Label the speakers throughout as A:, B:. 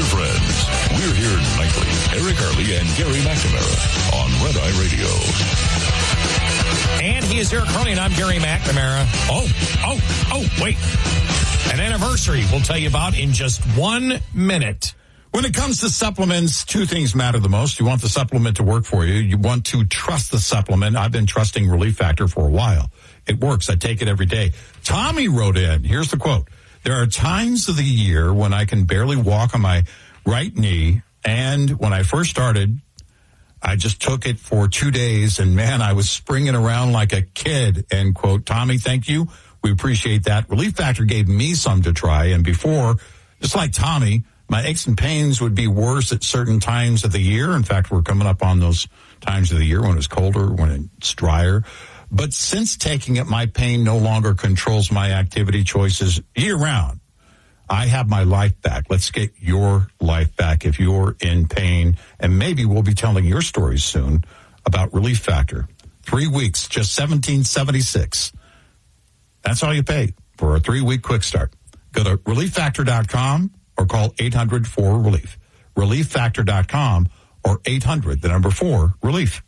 A: friends. We're here nightly. Eric Harley and Gary McNamara on Red Eye Radio.
B: And he is Eric Harley, and I'm Gary McNamara. Wait. An anniversary we'll tell you about in just 1 minute.
C: When it comes to supplements, two things matter the most. You want the supplement to work for you. You want to trust the supplement. I've been trusting Relief Factor for a while. It works. I take it every day. Tommy wrote in. Here's the quote. There are times of the year when I can barely walk on my right knee. And when I first started, I just took it for 2 days. And man, I was springing around like a kid, end quote. Tommy, thank you. We appreciate that. Relief Factor gave me some to try. And before, just like Tommy, my aches and pains would be worse at certain times of the year. In fact, we're coming up on those times of the year when it's colder, when it's drier. But since taking it, my pain no longer controls my activity choices year-round. I have my life back. Let's get your life back if you're in pain. And maybe we'll be telling your stories soon about Relief Factor. 3 weeks, just $17.76. That's all you pay for a 3-week quick start. Go to ReliefFactor.com. or call 800-4-RELIEF. ReliefFactor.com or 800-4-RELIEF.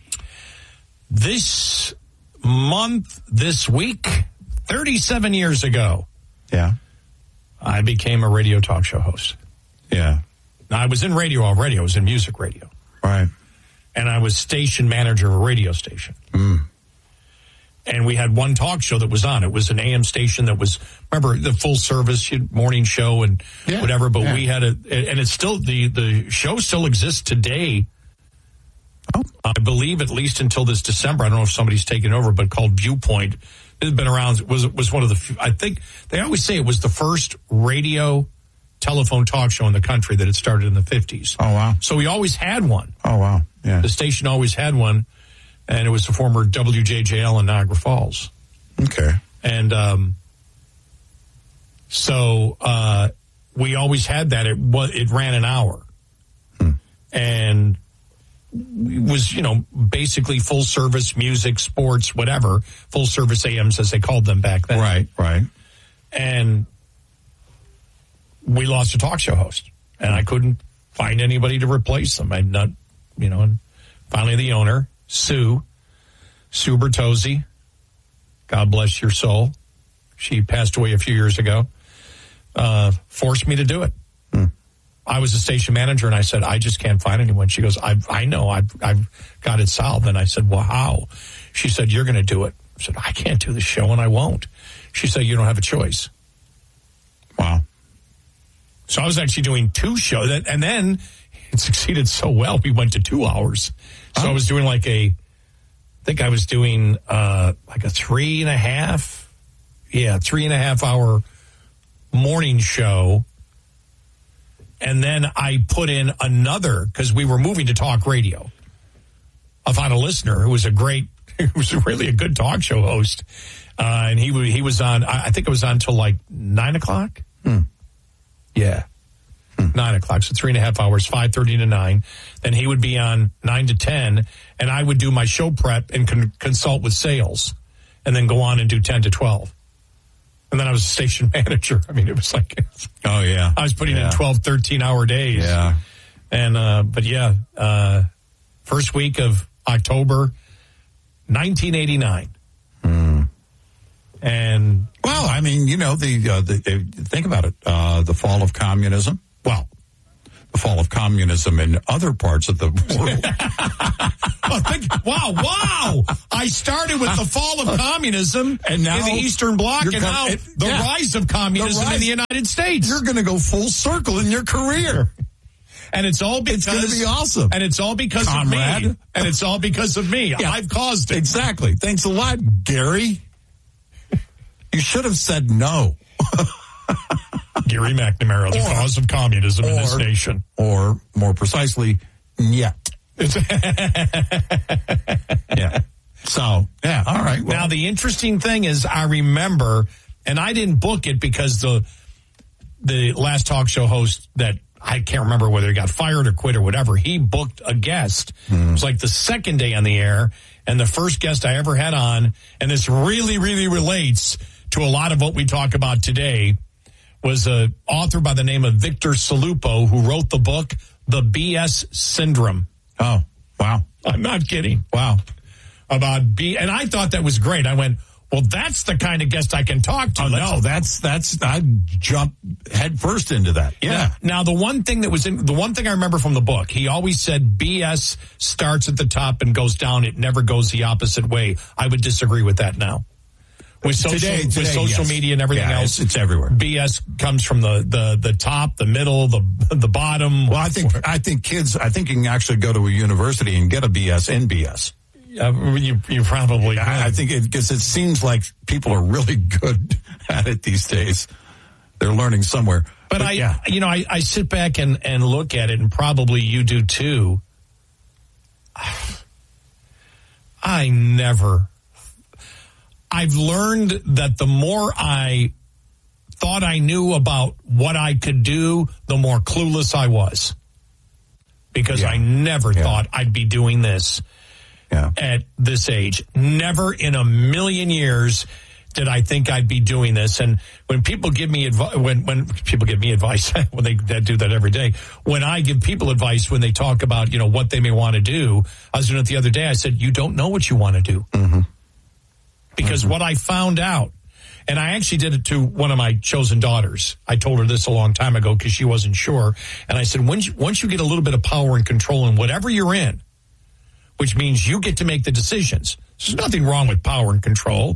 B: This month, this week, 37 years ago, I became a radio talk show host.
C: Yeah.
B: Now, I was in radio already. I was in music radio.
C: Right.
B: And I was station manager of a radio station. And we had one talk show that was on. It was an AM station that was, remember, the full service morning show and whatever. But we had and it's still, the show still exists today.
C: Oh.
B: I believe at least until this December. I don't know if somebody's taken over, but called Viewpoint. It had been around, was one of the, I think, they always say it was the first radio telephone talk show in the country that had started in the 50s.
C: Oh, wow.
B: So we always had one.
C: Oh, wow. Yeah.
B: The station always had one. And it was the former WJJL in Niagara Falls.
C: Okay.
B: And so we always had that. It ran an hour. And it was, basically full service music, sports, whatever. Full service AMs, as they called them back then.
C: Right.
B: And we lost a talk show host. And I couldn't find anybody to replace them. I'd not, and finally the owner, Sue Bertozzi, God bless your soul. She passed away a few years ago. Forced me to do it. I was a station manager, and I said, I just can't find anyone. She goes, I know, I've got it solved. And I said, well, how? She said, you're going to do it. I said, I can't do the show, and I won't. She said, you don't have a choice.
C: Wow.
B: So I was actually doing 2 shows, and then it succeeded so well, we went to 2 hours. So I was doing like a 3.5 hour morning show. And then I put in another, because we were moving to talk radio. I found a listener who was really a good talk show host. And he was on, I think it was on till like 9 o'clock. Yeah. 9 o'clock, so 3.5 hours, 5:30 to 9. Then he would be on 9 to 10, and I would do my show prep and consult with sales, and then go on and do 10 to 12. And then I was a station manager. I mean, it was like, I was putting in 12, 13-hour days.
C: Yeah.
B: And, first week of October, 1989. And,
C: well, I mean, think about it. The fall of communism. Well, the fall of communism in other parts of the world.
B: Wow. I started with the fall of communism and now in the Eastern Bloc, and now the rise of communism in the United States.
C: You're going to go full circle in your career.
B: And it's all because...
C: It's going to be awesome.
B: And it's all because of me. And it's all because of me. Yeah. I've caused it.
C: Exactly. Thanks a lot, Gary. You should have said no.
B: Gary McNamara, the cause of communism in this nation.
C: Or, more precisely, yet. Yeah. So, yeah, all right.
B: Well. Now, the interesting thing is, I remember, and I didn't book it because the last talk show host that, I can't remember whether he got fired or quit or whatever, he booked a guest. It was like the second day on the air, and the first guest I ever had on, and this really, really relates to a lot of what we talk about today, was an author by the name of Victor Salupo who wrote the book, The BS Syndrome.
C: Oh, wow.
B: I'm not kidding.
C: Wow.
B: About and I thought that was great. I went, well, that's the kind of guest I can talk to.
C: Oh, no, that's, I jumped head first into that. Yeah.
B: Now, the one thing I remember from the book, he always said BS starts at the top and goes down. It never goes the opposite way. I would disagree with that now. With social media and everything else,
C: it's everywhere.
B: BS comes from the top, the middle, the bottom.
C: Well, I think kids, you can actually go to a university and get a BS in BS.
B: You probably can.
C: I think because it seems like people are really good at it these days. They're learning somewhere.
B: But I sit back and look at it, and probably you do too. I've learned that the more I thought I knew about what I could do, the more clueless I was. Because I never thought I'd be doing this at this age. Never in a million years did I think I'd be doing this. And when people give me advice, when people give me advice, when they do that every day, when I give people advice, when they talk about, what they may want to do, I was doing it the other day. I said, you don't know what you want to do.
C: Mm-hmm.
B: Because what I found out, and I actually did it to one of my chosen daughters. I told her this a long time ago because she wasn't sure. And I said, once you get a little bit of power and control in whatever you're in, which means you get to make the decisions. There's nothing wrong with power and control.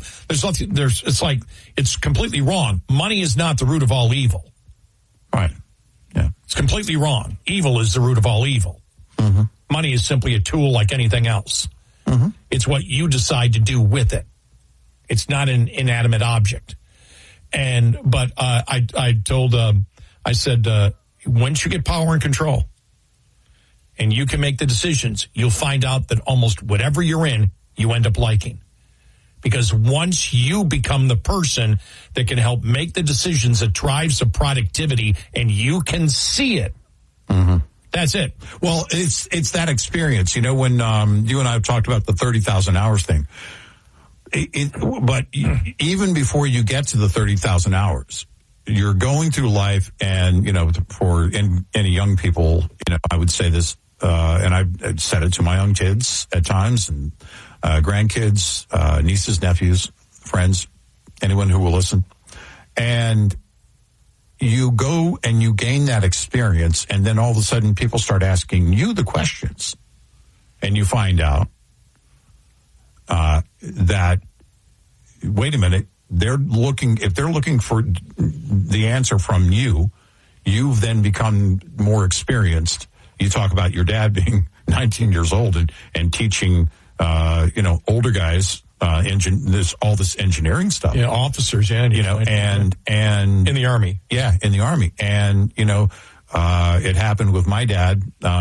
B: It's completely wrong. Money is not the root of all evil.
C: Right. Yeah.
B: It's completely wrong. Evil is the root of all evil.
C: Mm-hmm.
B: Money is simply a tool like anything else.
C: Mm-hmm.
B: It's what you decide to do with it. It's not an inanimate object. But I said, once you get power and control and you can make the decisions, you'll find out that almost whatever you're in, you end up liking. Because once you become the person that can help make the decisions that drives the productivity and you can see it, that's it.
C: Well, it's that experience. When you and I have talked about the 30,000 hours thing, but even before you get to the 30,000 hours, you're going through life, and for any young people, I would say this, and I've said it to my young kids at times, and grandkids, nieces, nephews, friends, anyone who will listen, and you go and you gain that experience, and then all of a sudden people start asking you the questions, and you find out that, wait a minute, if they're looking for the answer from you, you've then become more experienced. You talk about your dad being 19 years old and teaching, older guys, all this engineering stuff.
B: Yeah, officers,
C: and in
B: the Army.
C: Yeah, in the Army. And, it happened with my dad,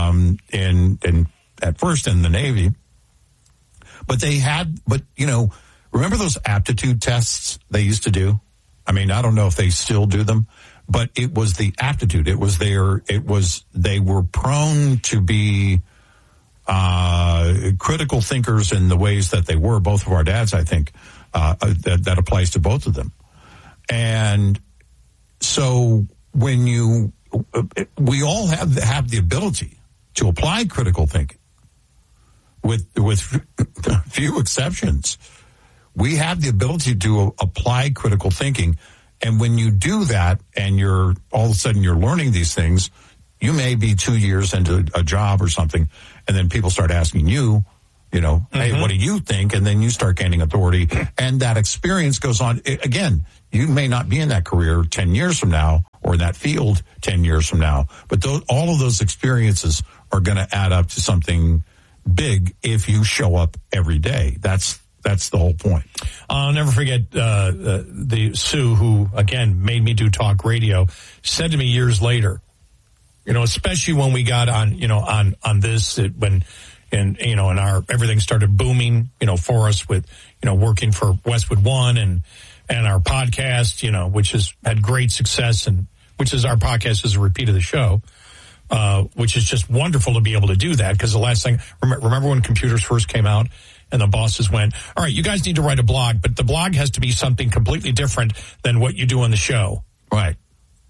C: at first in the Navy. But remember those aptitude tests they used to do? I mean, I don't know if they still do them, but it was the aptitude. They were prone to be critical thinkers in the ways that they were. Both of our dads, I think, that applies to both of them. And so we all have the ability to apply critical thinking. With few exceptions, we have the ability to apply critical thinking. And when you do that and all of a sudden you're learning these things, you may be 2 years into a job or something, and then people start asking you, hey, what do you think? And then you start gaining authority, and that experience goes on. Again, you may not be in that career 10 years from now or in that field 10 years from now, but all of those experiences are going to add up to something big if you show up every day. That's the whole point.
B: I'll never forget the Sue, who again made me do talk radio, said to me years later, especially when we got on this, and our everything started booming, for us with working for Westwood One and our podcast, which has had great success, and which is our podcast is a repeat of the show. Which is just wonderful to be able to do that, because the last thing, remember when computers first came out and the bosses went, all right, you guys need to write a blog, but the blog has to be something completely different than what you do on the show.
C: Right.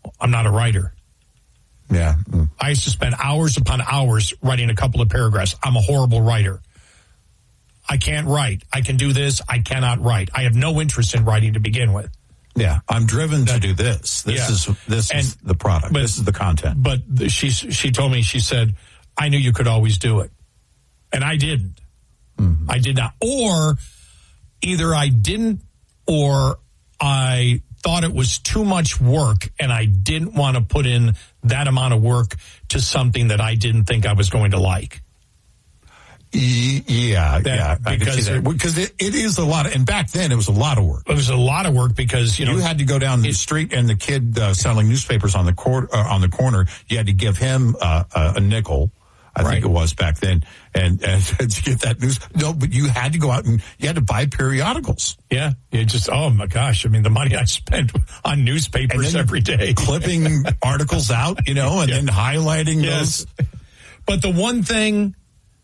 B: I'm not a writer.
C: Yeah.
B: I used to spend hours upon hours writing a couple of paragraphs. I'm a horrible writer. I can't write. I can do this. I cannot write. I have no interest in writing to begin with.
C: Yeah, I'm driven to do this. This is the product. This is the content.
B: But she told me, she said, I knew you could always do it. And I didn't. Mm-hmm. I did not. Or either I didn't, or I thought it was too much work and I didn't want to put in that amount of work to something that I didn't think I was going to like.
C: Yeah. Because it is a lot. And back then, it was a lot of work.
B: It was a lot of work because, you
C: had to go down the street, and the kid selling newspapers on the corner, you had to give him a nickel. I think it was back then, and to get that news. No, but you had to go out and you had to buy periodicals.
B: Yeah, oh my gosh! I mean, the money I spent on newspapers every day,
C: clipping articles out, and then highlighting those.
B: But the one thing.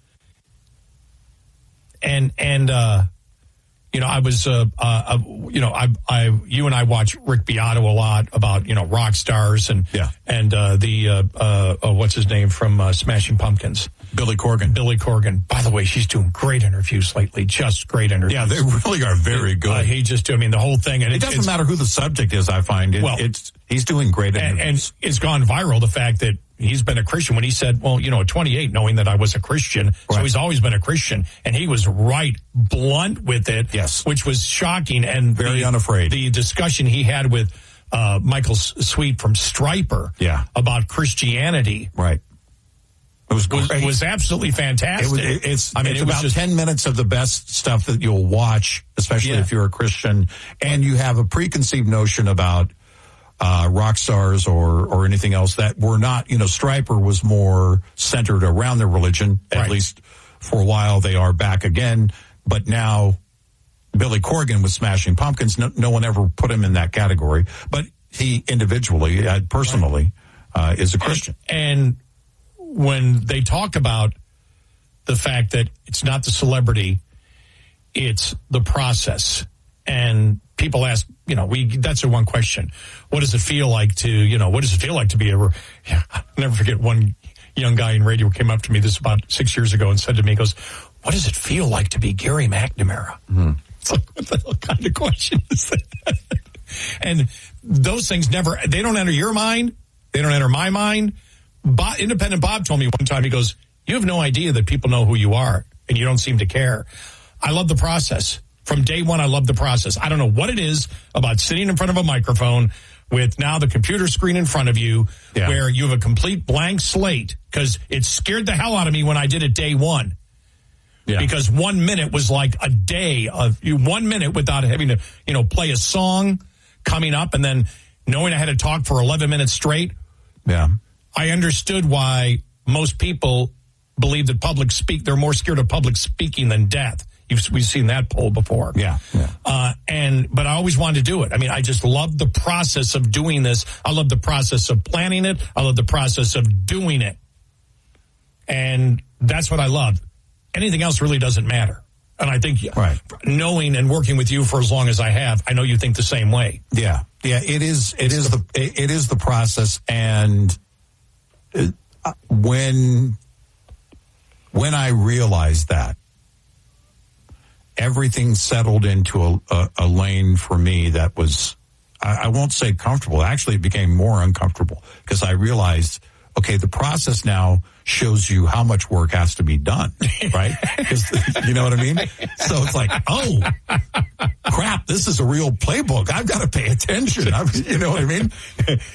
B: And I was, you and I watch Rick Beato a lot about, rock stars and what's his name from Smashing Pumpkins?
C: Billy Corgan. By the way, she's doing great interviews lately, just great interviews.
B: Yeah, they really are very good. The whole thing. And
C: it doesn't matter who the subject is, I find. He's doing great interviews.
B: And it's gone viral, the fact that he's been a Christian when he said, at 28, knowing that I was a Christian. Right. So he's always been a Christian. And he was blunt with it.
C: Yes.
B: Which was shocking. And
C: very unafraid.
B: The discussion he had with Michael Sweet from Stryper about Christianity.
C: Right. It was great.
B: It was absolutely fantastic.
C: It's about 10 minutes of the best stuff that you'll watch, especially if you're a Christian, and you have a preconceived notion about rock stars or anything else that were not, Stryper was more centered around their religion, at least for a while. They are back again, but now Billy Corgan with Smashing Pumpkins, no one ever put him in that category, but he individually, personally, is a Christian.
B: And when they talk about the fact that it's not the celebrity, it's the process. And people ask, that's the one question. What does it feel like to, what does it feel like to be I'll never forget one young guy in radio came up to me this about 6 years ago and said to me, he goes, what does it feel like to be Gary McNamara? Mm-hmm. It's like, what the hell kind of question is that? And those things they don't enter your mind. They don't enter my mind. Independent Bob told me one time, he goes, you have no idea that people know who you are and you don't seem to care. I love the process. From day one, I love the process. I don't know what it is about sitting in front of a microphone with now the computer screen in front of you where you have a complete blank slate, because it scared the hell out of me when I did it day one. Yeah. Because 1 minute was like a day of 1 minute without having to, play a song coming up and then knowing I had to talk for 11 minutes straight.
C: Yeah.
B: I understood why most people believe that they're more scared of public speaking than death. We've seen that poll before.
C: Yeah.
B: But I always wanted to do it. I mean, I just love the process of doing this. I love the process of planning it. I love the process of doing it. And that's what I love. Anything else really doesn't matter. And I think knowing and working with you for as long as I have, I know you think the same way.
C: Yeah. Yeah, it is the process. And when I realized that, everything settled into a lane for me that was, I won't say comfortable. Actually, it became more uncomfortable because I realized, okay, the process now shows you how much work has to be done, right? You know what I mean? So it's like, oh, crap, this is a real playbook. I've got to pay attention. You know what I mean?